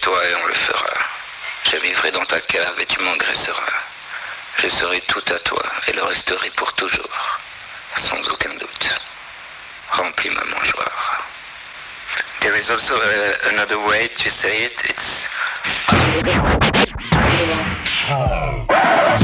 toi et on le fera. Je vivrai dans ta cave et tu m'engraisseras. Je serai tout à toi et le resterai pour toujours. Sans aucun doute. Remplis ma mangeoire. There is also another way to say it. It's